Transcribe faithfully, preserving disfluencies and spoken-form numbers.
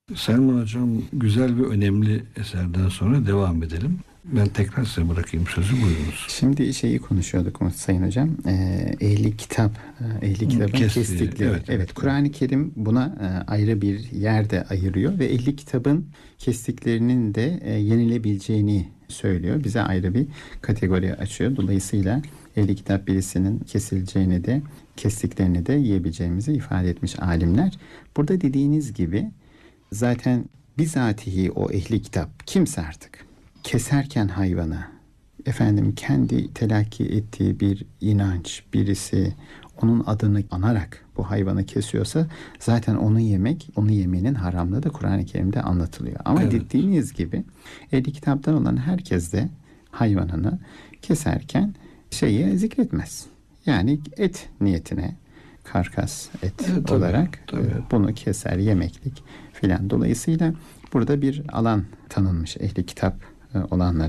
Selman Hocam, güzel ve önemli eserden sonra devam edelim. Ben tekrar size bırakayım sözü, buyurunuz. Şimdi şeyi konuşuyorduk Sayın Hocam. Ee, ehli kitap, ehli kitabın Kesti, kestikleri. evet, Evet, evet. Kur'an-ı Kerim buna e, ayrı bir yerde ayırıyor ve ehli kitabın kestiklerinin de e, yenilebileceğini söylüyor. Bize ayrı bir kategori açıyor. Dolayısıyla ehli kitap birisinin kesileceğini de kestiklerini de yiyebileceğimizi ifade etmiş alimler. Burada dediğiniz gibi zaten bizatihi o ehli kitap kimse artık keserken hayvanı, efendim kendi telakki ettiği bir inanç, birisi onun adını anarak bu hayvanı kesiyorsa zaten onu yemek, onu yemenin haramlığı da Kur'an-ı Kerim'de anlatılıyor. Ama Evet. dediğiniz gibi ehli kitaptan olan herkes de hayvanını keserken şeyi zikretmez. Yani et niyetine, karkas et Evet, tabii, olarak tabii. e, bunu keser, yemeklik filan. Dolayısıyla burada bir alan tanınmış ehli kitap e, olanlara.